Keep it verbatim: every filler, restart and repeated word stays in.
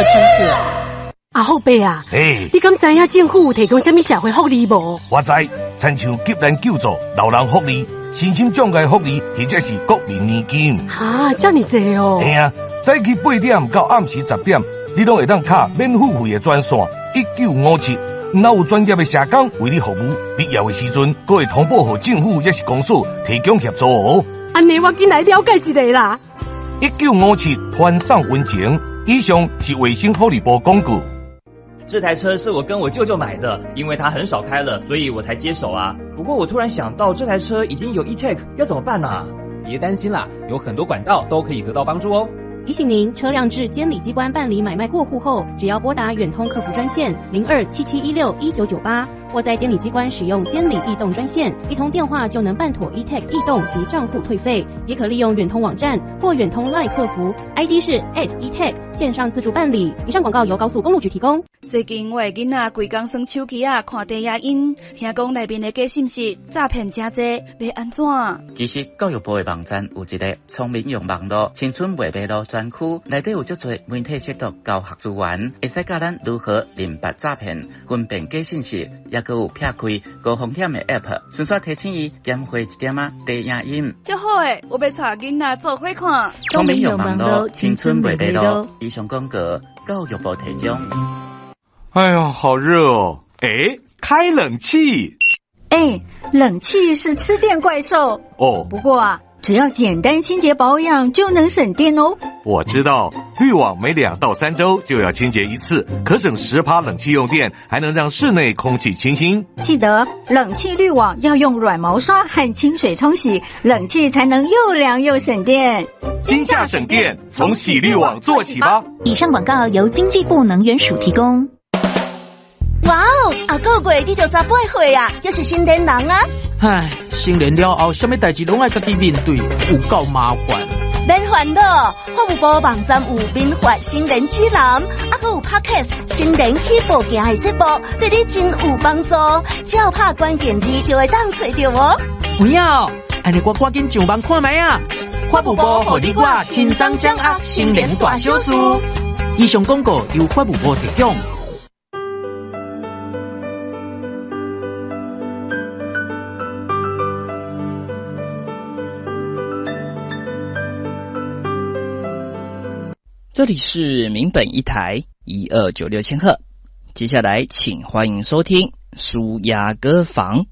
千赫。 阿后伯啊， 嘿， 你敢知影政府有提供什么社会福利无？ 我知，亲像急难救助、老人福利、身心障碍福利，或者是国民年金。 哈，这么多哦！ 嘿啊，早起八点到暗时十点，你拢会当卡免付费的专线一九五七，若有专业的社工为你服务，必要的时阵，阁会通报给政府也是公司提供协助哦。 安尼我进来了解一下啦。 一九五七团上温情，以上是卫生福利部广告。 这台车是我跟我舅舅买的，因为他很少开了，所以我才接手啊。不过我突然想到，这台车已经有 E-Tech， 要怎么办啊？ 别担心啦，有很多管道都可以得到帮助哦。 提醒您，车辆至监理机关办理买卖过户后，只要拨打远通客服专线零二七七一六一九九八，或在监理机关使用监理易动专线，一通电话就能办妥 E-Tech 易动及账户退费。也可利用远通网站或远通 LINE 客服 ，I D 是 at E-Tech 线上自助办理。以上广告由高速公路局提供。 最近我的囡仔规工耍手机啊，看低影音，听讲内面的假信息诈骗真多，要安怎？ 其实教育部的网站有一个聪明用网络青春未迷路专区，内底有足多媒体识读教学资源，会使教咱如何认别诈骗、分辨假信息，也佮有撇开高风险的 App， 顺续提醒伊减花一点啊低影音。 真好诶，我要带囡仔做伙看。 聪明用网络青春未迷路，以上广告教育部提供。 哎呀，好热哦！哎，开冷气。 哎，冷气是吃电怪兽哦。 不过啊，只要简单清洁保养就能省电哦。 我知道，滤网每两到三周就要清洁一次，可省十趴冷气用电，还能让室内空气清新。 记得冷气滤网要用软毛刷和清水冲洗，冷气才能又凉又省电。 今夏省电，从洗滤网做起吧。 以上广告由经济部能源署提供。 哇哦，啊个月你就十八岁啊，又是新年人啊！ 唉，成年了后，什么代志拢爱家己面对，有够麻烦。 免烦恼，服务部网站有免费新年指南，啊个有 Podcast 新年起步行的节目，对你真有帮助。只要拍关键字就会当找到哦。 有影哦，安尼我赶紧上网看卖啊！ 服务部互你我轻松掌握新年大小事。 以上广告由服务部提供。 这里是民本一台一二九六千赫，接下来请欢迎收听舒压歌房。